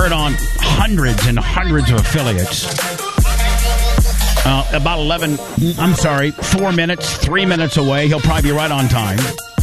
heard on hundreds and hundreds of affiliates. About 4 minutes, 3 minutes away. He'll probably be right on time.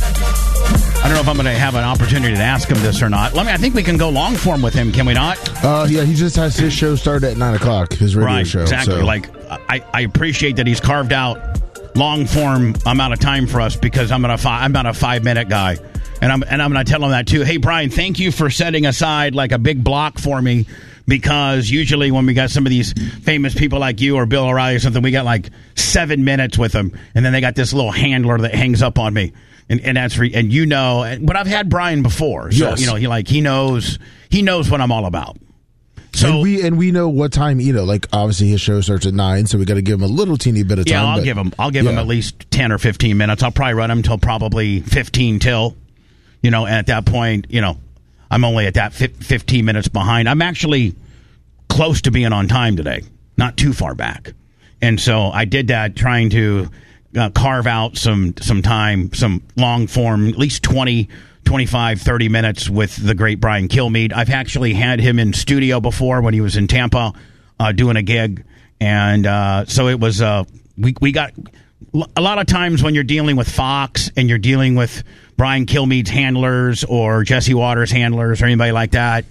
I don't know if I'm going to have an opportunity to ask him this or not. I think we can go long form with him, can we not? Yeah, he just has his show started at 9 o'clock, his radio show. Exactly. So. I appreciate that he's carved out long form amount of time for us because I'm not a 5-minute guy. And I'm going to tell him that too. Hey, Brian, thank you for setting aside like a big block for me, because usually when we got some of these famous people like you or Bill O'Reilly or something, we got like 7 minutes with them, and then they got this little handler that hangs up on me, and that's but I've had Brian before, so yes. he knows what I'm all about. So and we know what time, obviously his show starts at 9, so we got to give him a little teeny bit of time. Yeah, I'll give him at least 10 or 15 minutes. I'll probably run him till probably 15 till. And at that point, I'm only at that 15 minutes behind. I'm actually close to being on time today, not too far back. And so I did that trying to carve out some time, some long form, at least 20, 25, 30 minutes with the great Brian Kilmeade. I've actually had him in studio before when he was in Tampa doing a gig. And so it was, we got a lot of times when you're dealing with Fox and you're dealing with Brian Kilmeade's handlers or Jesse Waters' handlers or anybody like that,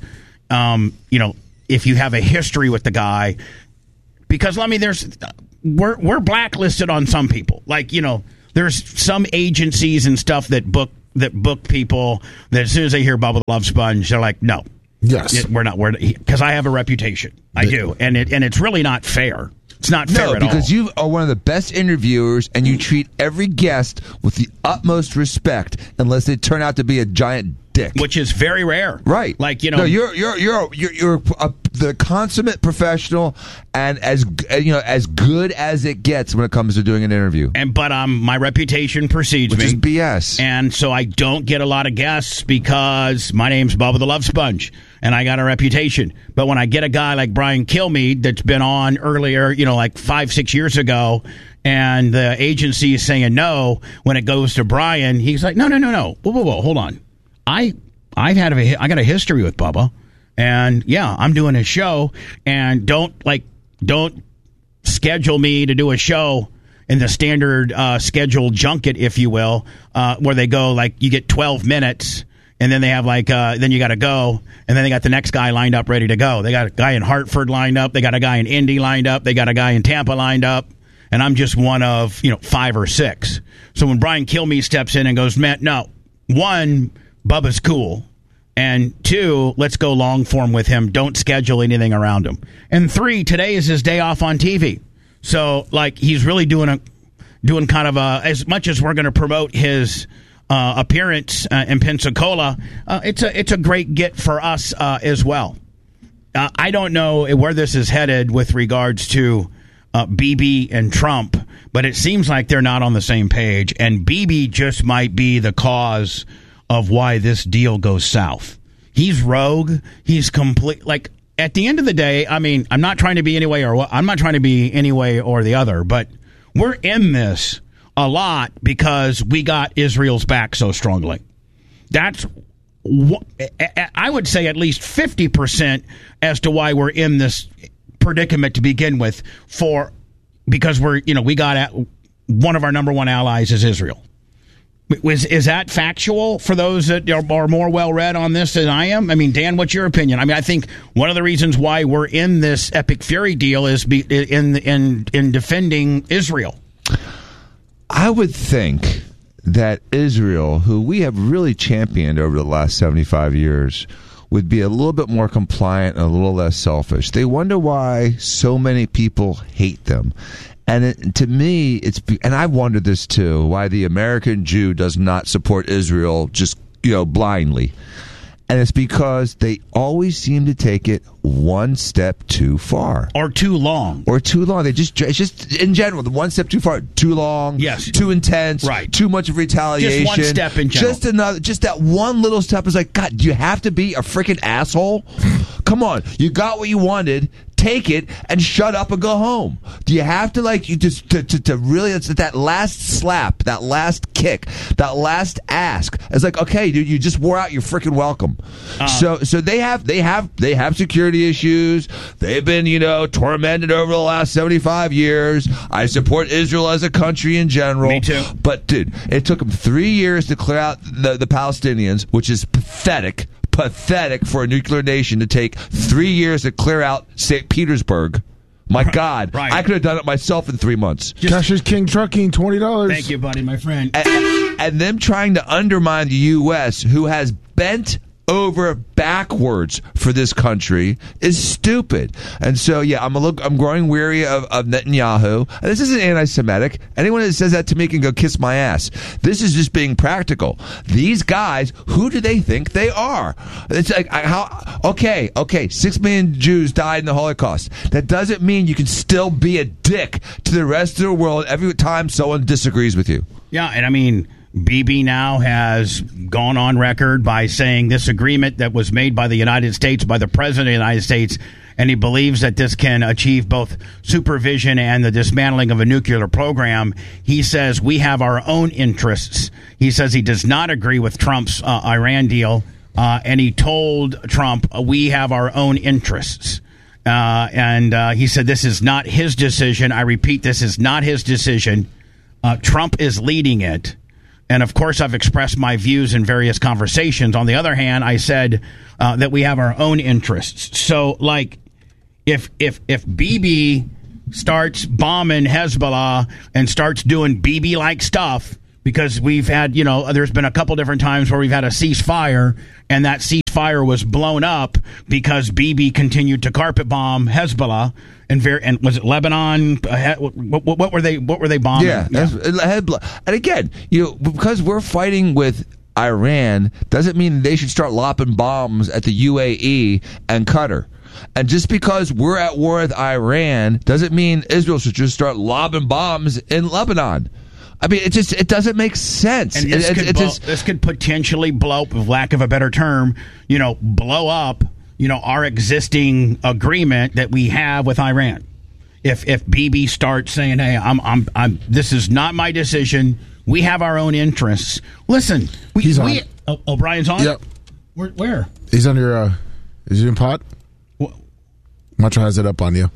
if you have a history with the guy, because we're blacklisted on some people. There's some agencies and stuff that book people that as soon as they hear Bubba the Love Sponge, they're like, no, yes, we're not, because I have a reputation. I do, and it's really not fair. It's not fair at all. No, because you are one of the best interviewers, and you treat every guest with the utmost respect, unless they turn out to be a giant dick, which is very rare. Right? No, you're the consummate professional, and as good as it gets when it comes to doing an interview. But my reputation precedes me, which is BS, and so I don't get a lot of guests because my name's Bubba the Love Sponge, and I got a reputation. But when I get a guy like Brian Kilmeade that's been on earlier, like 5-6 years ago, and the agency is saying no, when it goes to Brian, he's like, no, whoa, hold on. I got a history with Bubba, and yeah, I'm doing a show, and don't schedule me to do a show in the standard scheduled junket, if you will, where they go you get 12 minutes, and then they have then you got to go, and then they got the next guy lined up ready to go. They got a guy in Hartford lined up, they got a guy in Indy lined up, they got a guy in Tampa lined up, and I'm just one of 5 or 6. So when Brian Kilmeade steps in and goes, man, no, 1, Bubba's cool, and 2, let's go long form with him. Don't schedule anything around him. And 3, today is his day off on TV. So he's really doing kind of as much as we're going to promote his appearance in Pensacola, it's a great get for us as well. I don't know where this is headed with regards to Bibi and Trump, but it seems like they're not on the same page, and Bibi just might be the cause of why this deal goes south. He's rogue. He's complete. At the end of the day, I'm not trying to be any way or the other, but we're in this a lot because we got Israel's back so strongly. That's, I would say, at least 50% as to why we're in this predicament to begin with. Because we got one of our number one allies is Israel. Is that factual for those that are more well-read on this than I am? Dan, what's your opinion? I think one of the reasons why we're in this epic fury deal is in defending Israel. I would think that Israel, who we have really championed over the last 75 years, would be a little bit more compliant and a little less selfish. They wonder why so many people hate them. And to me, and I've wondered this too, why the American Jew does not support Israel just, blindly. And it's because they always seem to take it one step too far. Or too long. It's just, in general, the one step too far, too long, yes, too intense, right, too much of retaliation. Just one step in general. Just that one little step is God, do you have to be a freaking asshole? Come on, you got what you wanted. take it and shut up and go home? Do you have to to really, it's that last slap, that last kick, that last ask? It's like, okay, dude, you just wore out your freaking welcome. So they have security issues. They've been, tormented over the last 75 years. I support Israel as a country in general. Me too. But dude, it took them 3 years to clear out the Palestinians, which is pathetic for a nuclear nation to take 3 years to clear out St. Petersburg. My God, right. I could have done it myself in 3 months. Cash is King Trucking, $20. Thank you, buddy, my friend. And them trying to undermine the U.S., who has bent over backwards for this country, is stupid. And so, yeah, I'm growing weary of Netanyahu. And this isn't anti-Semitic. Anyone that says that to me can go kiss my ass. This is just being practical. These guys, who do they think they are? It's like, okay, 6 million Jews died in the Holocaust. That doesn't mean you can still be a dick to the rest of the world every time someone disagrees with you. Yeah, and I mean, Bibi now has gone on record by saying this agreement that was made by the United States, by the President of the United States, and he believes that this can achieve both supervision and the dismantling of a nuclear program. He says we have our own interests. He says he does not agree with Trump's Iran deal, and he told Trump, we have our own interests. And he said this is not his decision. I repeat, this is not his decision. Trump is leading it. And, of course, I've expressed my views in various conversations. On the other hand, I said that we have our own interests. So, like, if Bibi starts bombing Hezbollah and starts doing Bibi-like stuff, because we've had, there's been a couple different times where we've had a ceasefire, and that ceasefire was blown up because Bibi continued to carpet bomb Hezbollah. And was it Lebanon? What were they bombing? Yeah. And again, because we're fighting with Iran, doesn't mean they should start lopping bombs at the UAE and Qatar. And just because we're at war with Iran doesn't mean Israel should just start lobbing bombs in Lebanon. I mean, it doesn't make sense. And this could potentially blow, for lack of a better term, blow up, our existing agreement that we have with Iran. If Bibi starts saying, "Hey, I'm this is not my decision. We have our own interests." Listen, he's on. Brian's on. Yep. Where? He's on your Zoom pod. Macho has it up on you.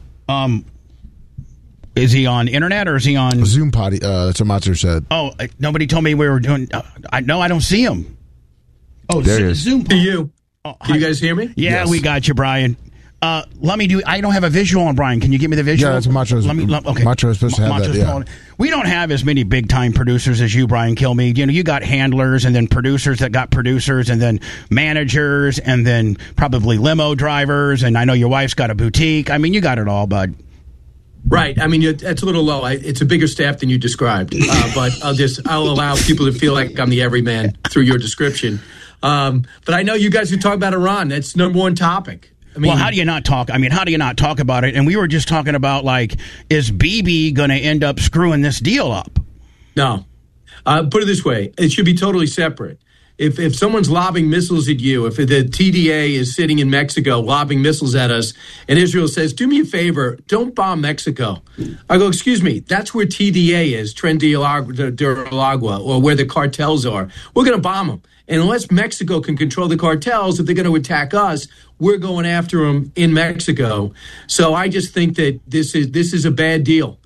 Is he on internet or is he on Zoom pod? That's what Macho said. Oh, nobody told me we were doing. I don't see him. Oh, there it is. Zoom pod. To you. Can you guys hear me? Yeah, Yes. we got you, Brian. Let me do. I don't have a visual on Brian. Can you give me the visual? Yeah, that's Macho's. Okay. Macho is supposed to have that. Yeah. We don't have as many big time producers as you, Brian Kilmeade. You got handlers and then producers that got producers and then managers and then probably limo drivers. And I know your wife's got a boutique. I mean, you got it all, bud. Right. I mean, it's a little low. It's a bigger staff than you described. But I'll allow people to feel like I'm the everyman through your description. But I know you guys are talking about Iran. That's number one topic. I mean, well, how do you not talk? I mean, how do you not talk about it? And we were just talking about, is Bibi going to end up screwing this deal up? No. Put it this way. It should be totally separate. If someone's lobbing missiles at you, if the TDA is sitting in Mexico lobbing missiles at us, and Israel says, do me a favor, don't bomb Mexico. I go, excuse me, that's where TDA is, Tren de Aragua, or where the cartels are. We're going to bomb them. And unless Mexico can control the cartels, if they're going to attack us, we're going after them in Mexico. So I just think that this is a bad deal.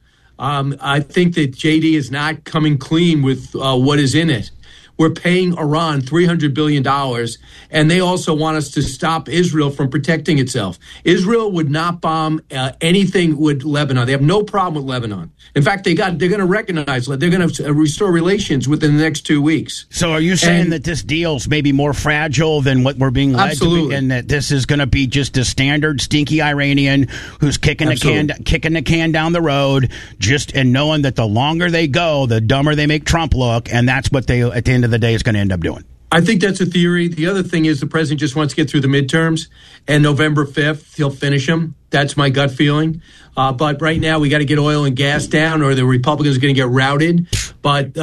I think that JD is not coming clean with what is in it. We're paying Iran $300 billion, and they also want us to stop Israel from protecting itself. Israel would not bomb anything with Lebanon. They have no problem with Lebanon. In fact, they're going to recognize, they're going to restore relations within the next 2 weeks. So are you saying that this deal's maybe more fragile than what we're being led to be, and that this is going to be just a standard stinky Iranian who's kicking the can down the road, and knowing that the longer they go, the dumber they make Trump look, and that's what they, at the end of the day, is going to end up doing? I think that's a theory. The other thing is the president just wants to get through the midterms, and November 5th, he'll finish them. That's my gut feeling. But right now, we got to get oil and gas down, or the Republicans are going to get routed. But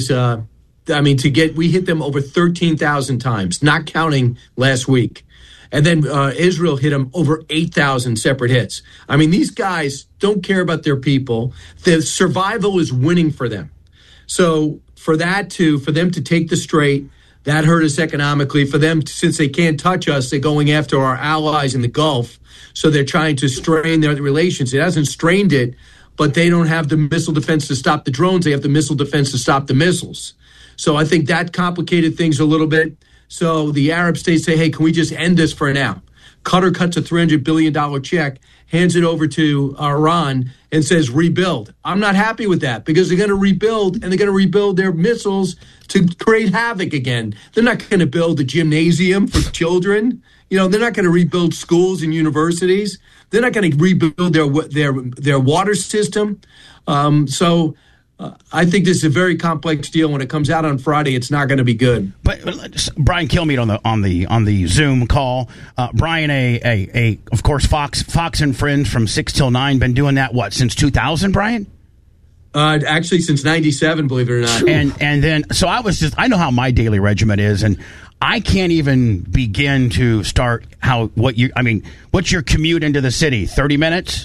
we hit them over 13,000 times, not counting last week. And then Israel hit them over 8,000 separate hits. I mean, these guys don't care about their people. The survival is winning for them. So for them to take the straight, that hurt us economically. For them, since they can't touch us, they're going after our allies in the Gulf. So they're trying to strain their relations. It hasn't strained it, but they don't have the missile defense to stop the drones. They have the missile defense to stop the missiles. So I think that complicated things a little bit. So the Arab states say, hey, can we just end this for now? Qatar cuts a $300 billion check, hands it over to Iran, and says rebuild. I'm not happy with that because they're going to rebuild, and they're going to rebuild their missiles to create havoc again. They're not going to build a gymnasium for children. You know, they're not going to rebuild schools and universities. They're not going to rebuild their water system. So I think this is a very complex deal. When it comes out on Friday, it's not going to be good. But Brian Kilmeade on the Zoom call. Brian, of course, Fox and Friends from 6 till 9, been doing that since 2000, Brian? Actually, since '97, believe it or not. And then so I know how my daily regimen is, and I can't even begin to start what's your commute into the city? 30 minutes?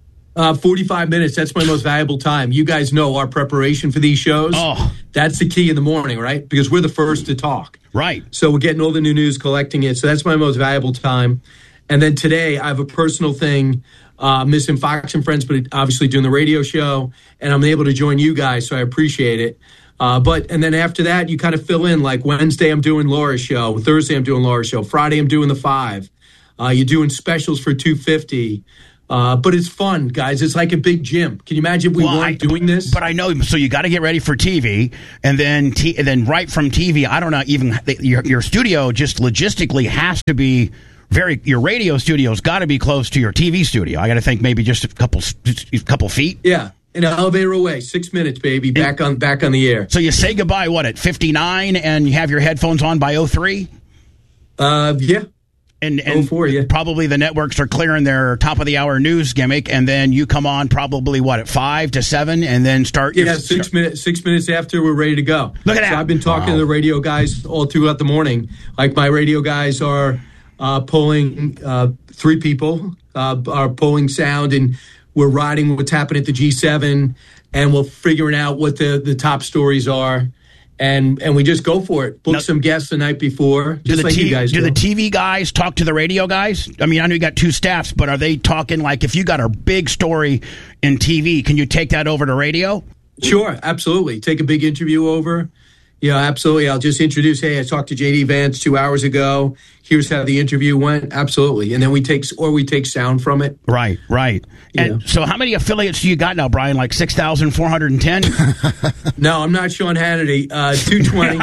45 minutes. That's my most valuable time. You guys know our preparation for these shows. Oh. That's the key in the morning, right? Because we're the first to talk. Right. So we're getting all the new news, collecting it. So that's my most valuable time. And then today I have a personal thing, missing Fox and Friends, but obviously doing the radio show. And I'm able to join you guys, so I appreciate it. And then after that, you kind of fill in. Like Wednesday, I'm doing Laura's show. Thursday, I'm doing Laura's show. Friday, I'm doing the 5. You're doing specials for $250. But it's fun, guys. It's like a big gym. Can you imagine if we weren't doing this? But I know. So you got to get ready for TV, and then right from TV, I don't know. Even your studio just logistically has to be your radio studio's got to be close to your TV studio. I got to think maybe just a couple feet. Yeah. An elevator away, 6 minutes, baby. Back on the air. So you say goodbye, at 59, and you have your headphones on by 03? Yeah. And probably the networks are clearing their top of the hour news gimmick, and then you come on probably at 5 to 7, and then start. Yeah, 6 minutes. 6 minutes after we're ready to go. Look at that! I've been talking to the radio guys all throughout the morning. Like my radio guys are pulling 3 people are pulling sound, and we're riding what's happening at the G7, and we're figuring out what the top stories are. And we just go for it. Book some guests the night before, just like you guys do. Do the TV guys talk to the radio guys? I mean, I know you got 2 staffs, but are they talking like if you got a big story in TV, can you take that over to radio? Sure, absolutely. Take a big interview over. Yeah, absolutely. I'll just introduce, hey, I talked to J.D. Vance 2 hours ago. Here's how the interview went. Absolutely. And then we take sound from it. Right. And so how many affiliates do you got now, Brian? Like 6,410? No, I'm not Sean Hannity. 220.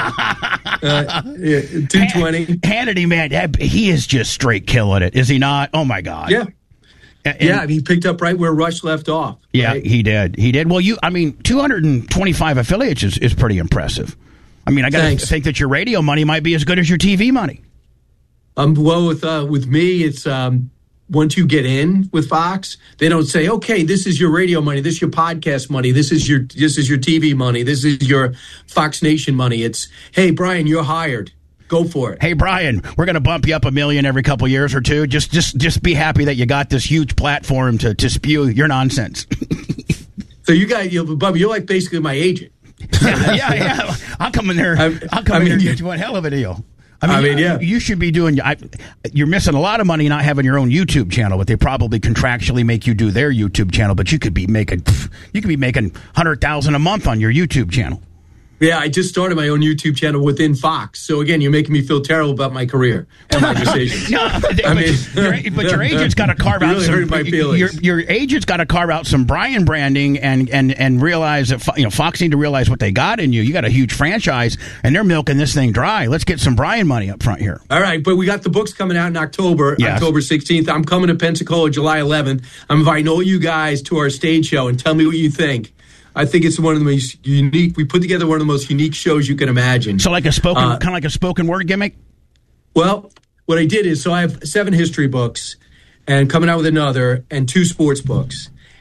220. Hannity, man, he is just straight killing it, is he not? Oh, my God. Yeah. And he picked up right where Rush left off. Yeah, right? He did. Well, 225 affiliates is pretty impressive. I mean, I got to think that your radio money might be as good as your TV money. Well, with me, it's once you get in with Fox, they don't say, okay, this is your radio money, this is your podcast money, this is your TV money, this is your Fox Nation money. It's, hey, Brian, you're hired. Go for it. Hey, Brian, we're going to bump you up $1 million every couple years or two. Just be happy that you got this huge platform to spew your nonsense. So Bubba, you're like basically my agent. Yeah. I'll come in there. I'll come in there and get you one hell of a deal. Yeah. You should be doing. You're missing a lot of money not having your own YouTube channel, but they probably contractually make you do their YouTube channel. But you could be making $100,000 a month on your YouTube channel. Yeah, I just started my own YouTube channel within Fox. So again, you're making me feel terrible about my career and my decisions. But your agent's got to carve out some. Your agent's got to carve out some Brian branding and realize that Fox need to realize what they got in you. You got a huge franchise, and they're milking this thing dry. Let's get some Brian money up front here. All right, but we got the books coming out in October, yes. October 16th. I'm coming to Pensacola July 11th. I'm inviting all you guys to our stage show and tell me what you think. I think it's one of the most unique. We put together one of the most unique shows you can imagine. So, kind of like a spoken word gimmick. Well, what I did is, so I have 7 history books, and coming out with another, and 2 sports books,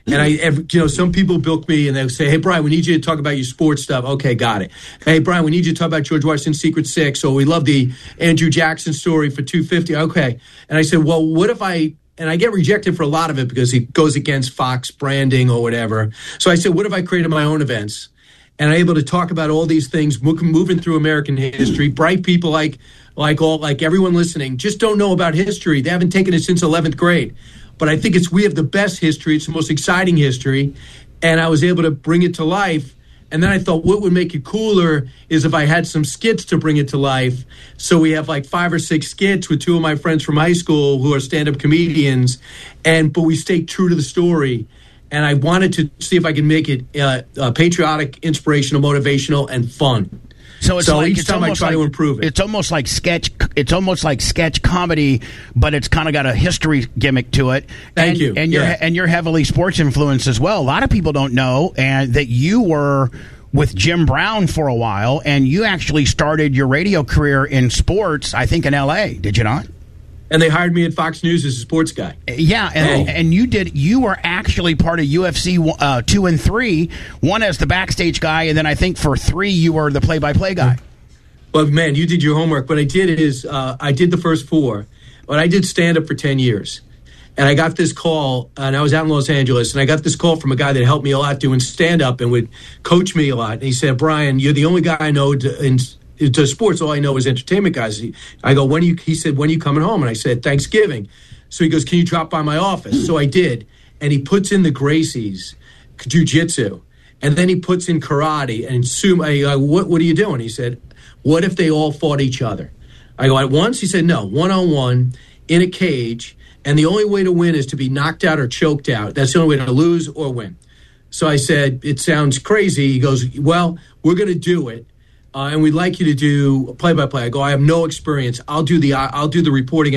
And some people book me and they'll say, "Hey, Brian, we need you to talk about your sports stuff." Okay, got it. "Hey, Brian, we need you to talk about George Washington's Secret Six. So we love the Andrew Jackson story for 250. Okay. And I said, "Well, what if and I get rejected for a lot of it because it goes against Fox branding or whatever. So I said, what if I created my own events and I'm able to talk about all these things, moving through American history, bright people like everyone listening just don't know about history. They haven't taken it since 11th grade. But I think we have the best history. It's the most exciting history. And I was able to bring it to life. And then I thought what would make it cooler is if I had some skits to bring it to life. So we have like 5 or 6 skits with 2 of my friends from high school who are stand-up comedians. But we stayed true to the story. And I wanted to see if I could make it patriotic, inspirational, motivational, and fun. So each time I try to improve it. It's almost like sketch. It's almost like sketch comedy, but it's kind of got a history gimmick to it. Thank you. And you're heavily sports influenced as well. A lot of people don't know that you were with Jim Brown for a while, and you actually started your radio career in sports. I think in L.A. Did you not? And they hired me at Fox News as a sports guy. Yeah, and you were actually part of UFC 2 and 3, one as the backstage guy, and then I think for 3 you were the play-by-play guy. Well, man, you did your homework. What I did is I did the first 4, but I did stand-up for 10 years. And I got this call, and I was out in Los Angeles, and I got this call from a guy that helped me a lot doing stand-up and would coach me a lot. And he said, "Brian, you're the only guy I know to sports, all I know is entertainment guys." I go, he said, "When are you coming home?" And I said, "Thanksgiving." So he goes, "Can you drop by my office?" So I did. And he puts in the Gracies, jiu-jitsu. And then he puts in karate and sumo. I go, what are you doing? He said, "What if they all fought each other?" I go, "At once?" He said, "No, one-on-one in a cage. And the only way to win is to be knocked out or choked out. That's the only way to lose or win." So I said, "It sounds crazy." He goes, "Well, we're going to do it. And we'd like you to do play-by-play." I go, "I have no experience. I'll do the reporting